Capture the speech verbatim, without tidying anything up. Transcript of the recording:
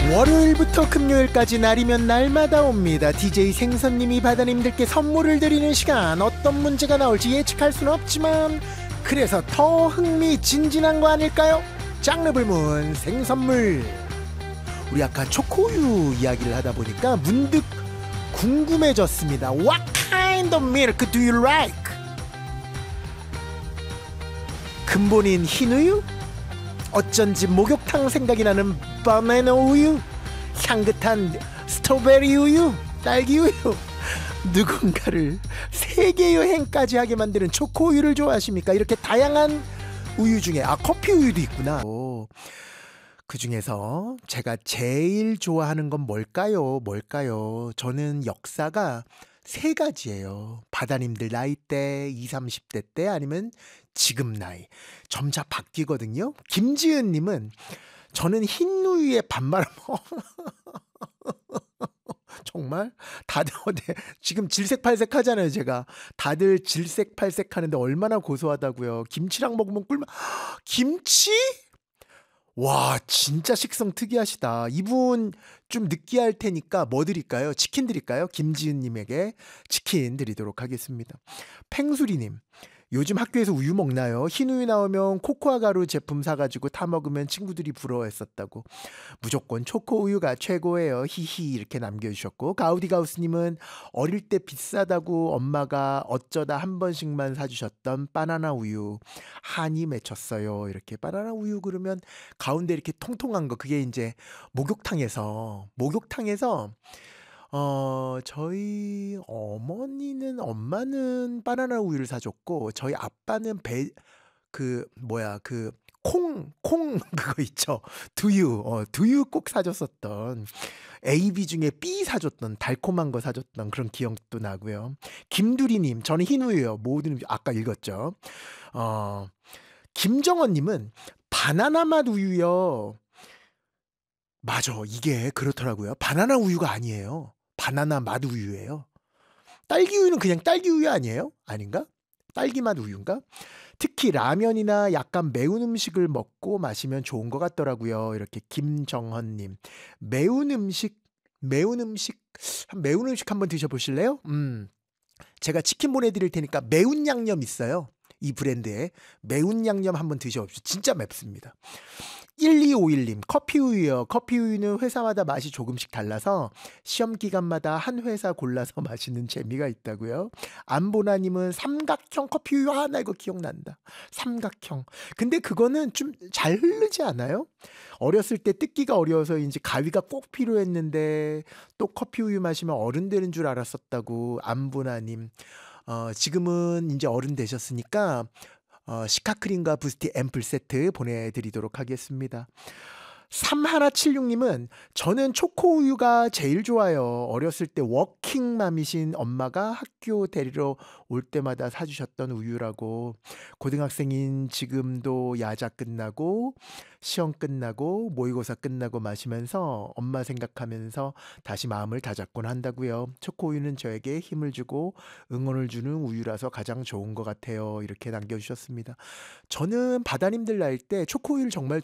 월요일부터 금요일까지 날이면 날마다 옵니다. 디제이 생선님이 바다님들께 선물을 드리는 시간. 어떤 문제가 나올지 예측할 수는 없지만 그래서 더 흥미진진한 거 아닐까요? 장르 불문 생선물. 우리 아까 초코우유 이야기를 하다 보니까 문득 궁금해졌습니다. What kind of milk do you like? 근본인 흰우유? 어쩐지 목욕탕 생각이 나는 바나나 우유, 향긋한 스트로베리 우유, 딸기 우유. 누군가를 세계여행까지 하게 만드는 초코우유를 좋아하십니까? 이렇게 다양한 우유 중에 아 커피 우유도 있구나. 오, 그 중에서 제가 제일 좋아하는 건 뭘까요? 뭘까요? 저는 역사가 세 가지예요. 바다님들 나이대, 이십, 삼십 대 때 아니면 지금 나이. 점차 바뀌거든요. 김지은님은 저는 흰 우유에 반말. 정말? 다들 네, 지금 질색팔색 하잖아요. 제가 다들 질색팔색 하는데 얼마나 고소하다고요. 김치랑 먹으면 꿀맛. 김치? 와, 진짜 식성 특이하시다. 이분 좀 느끼할 테니까 뭐 드릴까요? 치킨 드릴까요? 김지은님에게 치킨 드리도록 하겠습니다. 팽수리님, 요즘 학교에서 우유 먹나요? 흰우유 나오면 코코아 가루 제품 사가지고 타 먹으면 친구들이 부러워했었다고. 무조건 초코우유가 최고예요. 히히 이렇게 남겨주셨고, 가우디가우스님은 어릴 때 비싸다고 엄마가 어쩌다 한 번씩만 사주셨던 바나나 우유 한이 맺혔어요. 이렇게 바나나 우유 그러면 가운데 이렇게 통통한 거, 그게 이제 목욕탕에서 목욕탕에서 어 저희 어머니는 엄마는 바나나 우유를 사줬고 저희 아빠는 배 그 뭐야 그 콩 콩 그거 있죠. 두유 어 두유 꼭 사줬었던, 에이비 중에 B 사줬던 달콤한 거 사줬던 그런 기억도 나고요. 김두리님, 저는 흰우유요. 모든 아까 읽었죠. 어 김정원님은 바나나 맛 우유요. 맞아, 이게 그렇더라고요. 바나나 우유가 아니에요. 바나나 맛 우유예요. 딸기 우유는 그냥 딸기 우유 아니에요? 아닌가? 딸기 맛 우유인가? 특히 라면이나 약간 매운 음식을 먹고 마시면 좋은 것 같더라고요. 이렇게 김정헌님, 매운 음식, 매운 음식, 매운 음식 한번 드셔보실래요? 음, 제가 치킨 보내드릴 테니까 매운 양념 있어요. 이 브랜드에 매운 양념 한번 드셔보십시오. 진짜 맵습니다. 일이오일님, 커피 우유요. 커피 우유는 회사마다 맛이 조금씩 달라서 시험 기간마다 한 회사 골라서 마시는 재미가 있다고요. 안보나님은 삼각형 커피 우유. 아, 나 이거 기억난다. 삼각형. 근데 그거는 좀 잘 흐르지 않아요? 어렸을 때 뜯기가 어려워서인지 가위가 꼭 필요했는데 또 커피 우유 마시면 어른 되는 줄 알았었다고. 안보나님. 어, 지금은 이제 어른 되셨으니까 어, 시카크림과 부스티 앰플 세트 보내드리도록 하겠습니다. 삼일칠육님은 저는 초코우유가 제일 좋아요. 어렸을 때 워킹맘이신 엄마가 학교 데리러 올 때마다 사주셨던 우유라고. 고등학생인 지금도 야자 끝나고 시험 끝나고 모의고사 끝나고 마시면서 엄마 생각하면서 다시 마음을 다잡곤 한다고요. 초코우유는 저에게 힘을 주고 응원을 주는 우유라서 가장 좋은 것 같아요. 이렇게 남겨주셨습니다. 저는 바다님들 나일 때 초코우유를 정말